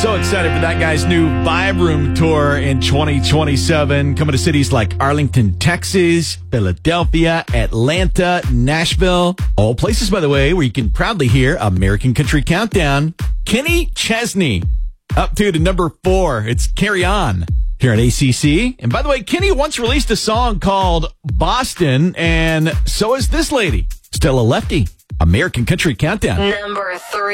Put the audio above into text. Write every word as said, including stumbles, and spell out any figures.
So excited for that guy's new Vibe Room tour in twenty twenty-seven. Coming to cities like Arlington, Texas, Philadelphia, Atlanta, Nashville. All places, by the way, where you can proudly hear American Country Countdown. Kenny Chesney up to the number four. It's Carry On here at A C C. And by the way, Kenny once released a song called Boston, and so is this lady. Still a lefty. American Country Countdown. Number three.